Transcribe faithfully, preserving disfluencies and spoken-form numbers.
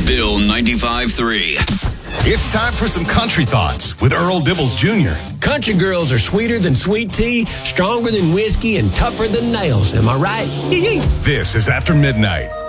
Bill ninety-five three. It's time for some country thoughts with Earl Dibbles Junior Country girls are sweeter than sweet tea, stronger than whiskey, and tougher than nails. Am I right? This is After Midnight.